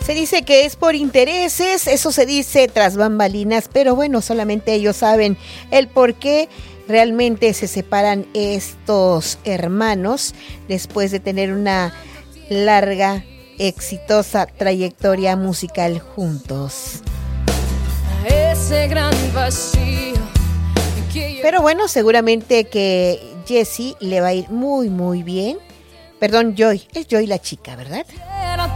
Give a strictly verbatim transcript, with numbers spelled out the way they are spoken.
Se dice que es por intereses, eso se dice tras bambalinas, pero bueno, solamente ellos saben el por qué realmente se separan estos hermanos después de tener una larga, exitosa trayectoria musical juntos. Ese gran vacío. Pero bueno, seguramente que Jessie le va a ir muy muy bien. Perdón, Joy, es Joy la chica, ¿verdad?